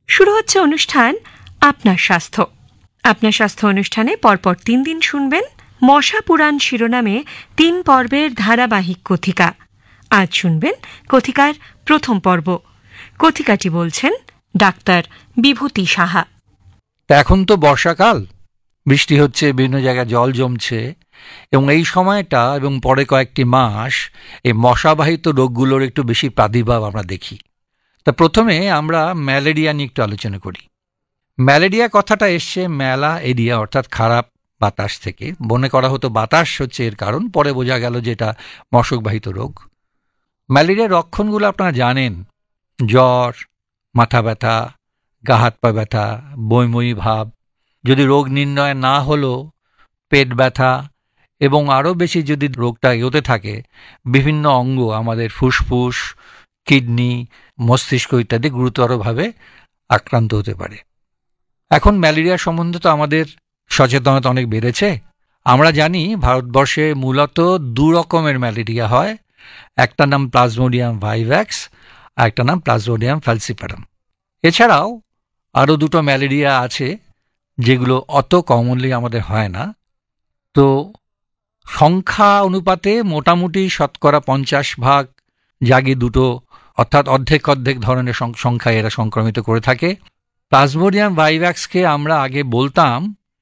শুরু হচ্ছে অনুষ্ঠান আপনার স্বাস্থ্য। আপনার স্বাস্থ্য অনুষ্ঠানে পরপর 3 দিন শুনবেন মশা পুরাণ শিরোনামে 3 পর্বের ধারাবাহিক কথিকা। আজ শুনবেন কথিকার প্রথম পর্ব। কথিকাটি বলছেন ডাক্তার বিভূতি সাহা। এখন তো বর্ষাকাল, বৃষ্টি হচ্ছে, বিভিন্ন জায়গায় জল জমছে, এবং এই সময়টা এবং পরে কয়েকটি মাস এই মশাবাহিত রোগগুলোর একটু বেশি প্রাদুর্ভাব আমরা দেখি। তা প্রথমে আমরা ম্যালেরিয়া নিয়ে একটু আলোচনা করি। ম্যালেরিয়া কথাটা এসছে ম্যালা এরিয়া অর্থাৎ খারাপ বাতাস থেকে। মনে করা হতো বাতাস হচ্ছে এর কারণ, পরে বোঝা গেল যে এটা মশকবাহিত রোগ। ম্যালেরিয়ার লক্ষণগুলো আপনারা জানেন: জ্বর, মাথা ব্যথা, গা হাত পা ব্যথা, বইময়ী ভাব, যদি রোগ নির্ণয় না হলো পেট ব্যথা, এবং আরও বেশি যদি রোগটা এগোতে থাকে বিভিন্ন অঙ্গ, আমাদের ফুসফুস, কিডনি, মস্তিষ্ক ইত্যাদি গুরুতরভাবে আক্রান্ত হতে পারে। এখন ম্যালেরিয়া সম্বন্ধে তো আমাদের সচেতনতা অনেক বেড়েছে। আমরা জানি ভারতবর্ষে মূলত 2 রকমের ম্যালেরিয়া হয়, একটা নাম প্লাজমোডিয়াম ভাইভ্যাক্স আর একটা নাম প্লাজমোডিয়াম ফ্যালসিপারাম। এছাড়াও আরও 2টো ম্যালেরিয়া আছে যেগুলো অত কমনলি আমাদের হয় না। তো সংখ্যা অনুপাতে মোটামুটি শতকরা 50% জাগি 2টো, অর্থাৎ অর্ধেক ধরনের সংখ্যায় এরা সংক্রমিত করে থাকে। প্লাজমোডিয়াম ভাইভ্যাক্সকে আমরা আগে বলতাম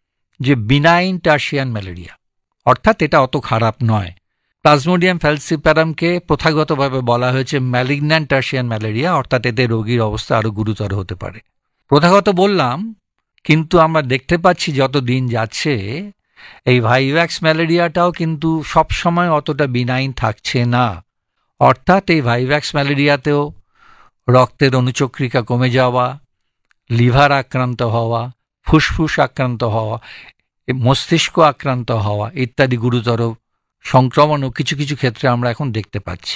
যে বিনাইন টার্সিয়ান ম্যালেরিয়া, অর্থাৎ এটা অত খারাপ নয়। প্লাজমোডিয়াম ফ্যালসিপারামকে প্রথাগতভাবে বলা হয়েছে ম্যালিগন্যান্ট টার্সিয়ান ম্যালেরিয়া, অর্থাৎ এতে রোগীর অবস্থা আরও গুরুতর হতে পারে। প্রথাগত বললাম, কিন্তু আমরা দেখতে পাচ্ছি যত দিন যাচ্ছে এই ভাইভ্যাক্স ম্যালেরিয়াটাও কিন্তু সবসময় অতটা বিনাইন থাকছে না। অর্থাৎ এই ভাইভ্যাক্স ম্যালেরিয়াতেও রক্তের অনুচক্রিকা কমে যাওয়া, লিভার আক্রান্ত হওয়া, ফুসফুস আক্রান্ত হওয়া, মস্তিষ্ক আক্রান্ত হওয়া ইত্যাদি গুরুতর সংক্রমণও কিছু কিছু ক্ষেত্রে আমরা এখন দেখতে পাচ্ছি।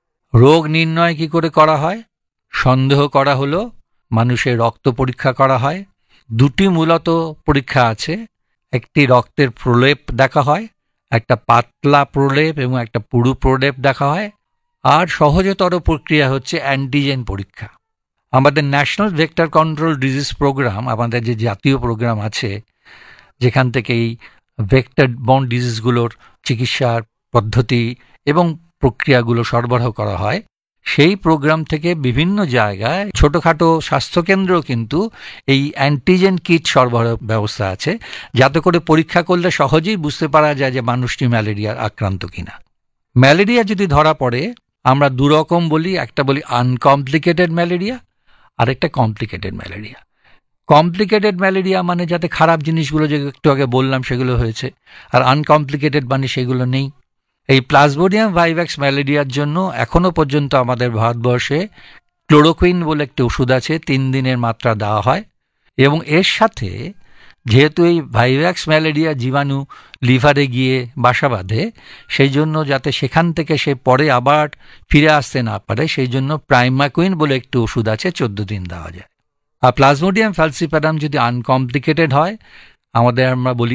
রোগ নির্ণয় কি করে করা হয়? সন্দেহ করা হলো মানুষের রক্ত পরীক্ষা করা হয়। 2টি মূলত পরীক্ষা আছে, একটি রক্তের প্রলেপ দেখা হয়, একটা পাতলা প্রলেপ এবং একটা পুরু প্রলেপ দেখা হয়। আর সহজতর প্রক্রিয়া হচ্ছে অ্যান্টিজেন পরীক্ষা। আমাদের national vector control disease programme, আমাদের যে জাতীয় প্রোগ্রাম আছে যেখান থেকে এই ভেক্টর বর্ন ডিজিজগুলোর চিকিৎসার পদ্ধতি এবং প্রক্রিয়াগুলো সরবরাহ করা হয়, সেই প্রোগ্রাম থেকে বিভিন্ন জায়গায় ছোটোখাটো স্বাস্থ্যকেন্দ্রেও কিন্তু এই অ্যান্টিজেন কিট সরবরাহ ব্যবস্থা আছে, যাতে করে পরীক্ষা করলে সহজেই বুঝতে পারা যায় যে মানুষটি ম্যালেরিয়ার আক্রান্ত কিনা। ম্যালেরিয়া যদি ধরা পড়ে আমরা 2 রকম বলি, একটা বলি আনকমপ্লিকেটেড ম্যালেরিয়া, আরেকটা কমপ্লিকেটেড ম্যালেরিয়া। কমপ্লিকেটেড ম্যালেরিয়া মানে যাতে খারাপ জিনিসগুলো যে একটু আগে বললাম সেগুলো হয়েছে, আর আনকমপ্লিকেটেড মানে সেগুলো নেই। এই প্লাজমোডিয়াম ভাইভ্যাক্স ম্যালেরিয়ার জন্য এখনও পর্যন্ত আমাদের ভারতবর্ষে ক্লোরোকুইন বলে একটি ওষুধ আছে, 3 দিনের মাত্রা দেওয়া হয়। এবং এর সাথে যেহেতু এই ভাইভ্যাক্স ম্যালেরিয়া জীবাণু লিভারে গিয়ে বাসা বাঁধে, সেই জন্য যাতে সেখান থেকে সে পরে আবার ফিরে আসতে না পারে, সেই জন্য প্রাইমাকুইন বলে একটি ওষুধ আছে, 14 দিন দেওয়া যায়। আর প্লাজমোডিয়াম ফ্যালসিপারাম যদি আনকমপ্লিকেটেড হয়, আমরা বলি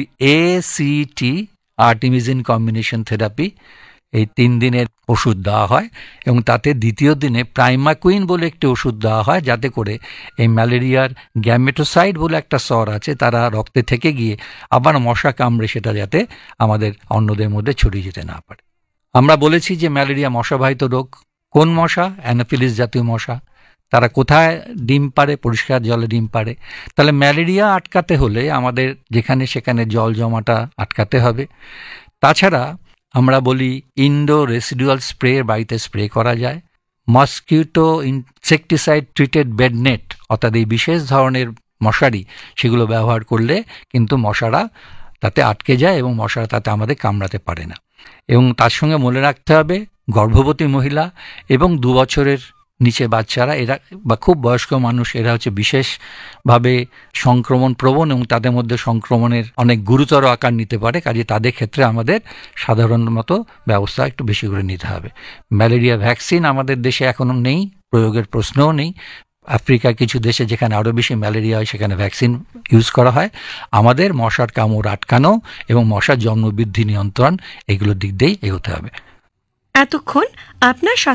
ACT, আর্টিমিজিন কম্বিনেশন থেরাপি, এই 3 দিনের ওষুধ দেওয়া হয়। এবং তাতে দ্বিতীয় দিনে প্রাইমাকুইন বলে একটি ওষুধ দেওয়া হয়, যাতে করে এই ম্যালেরিয়ার গ্যামেটোসাইট বলে একটা স্তর আছে, তারা রক্তে থেকে গিয়ে আবার মশা কামড়ে সেটা যাতে আমাদের অন্যদের মধ্যে ছড়িয়ে যেতে না পারে। আমরা বলেছি যে ম্যালেরিয়া মশাবাহিত রোগ। কোন মশা? অ্যানোফিলিস জাতীয় মশা। তারা কোথায় ডিম পাড়ে? পরিষ্কার জলে ডিম পাড়ে। তাহলে ম্যালেরিয়া আটকাতে হলে আমাদের যেখানে সেখানে জল জমাটা আটকাতে হবে। তাছাড়া আমরা বলি ইনডোর রেসিডুয়াল স্প্রে বাড়িতে স্প্রে করা যায়। Mosquito insecticide treated bed net, অর্থাৎ এই বিশেষ ধরনের মশারি, সেগুলো ব্যবহার করলে কিন্তু মশারা তাতে আটকে যায় এবং মশারা তাতে আমাদের কামড়াতে পারে না। এবং তার সঙ্গে মনে রাখতে হবে গর্ভবতী মহিলা এবং 2 বছরের নিচে বাচ্চারা, এরা বা খুব বয়স্ক মানুষ, এরা হচ্ছে বিশেষভাবে সংক্রমণ প্রবণ এবং তাদের মধ্যে সংক্রমণের অনেক গুরুতর আকার নিতে পারে। কাজে তাদের ক্ষেত্রে আমাদের সাধারণ মতো ব্যবস্থা একটু বেশি করে নিতে হবে। ম্যালেরিয়া ভ্যাকসিন আমাদের দেশে এখনও নেই, প্রয়োগের প্রশ্নও নেই। আফ্রিকার কিছু দেশে যেখানে আরও বেশি ম্যালেরিয়া হয় সেখানে ভ্যাকসিন ইউজ করা হয়। আমাদের মশার কামড় আটকানো এবং মশার জন্মবৃদ্ধি নিয়ন্ত্রণ, এগুলোর দিক দিয়েই এগোতে হবে। এতক্ষণ আপনার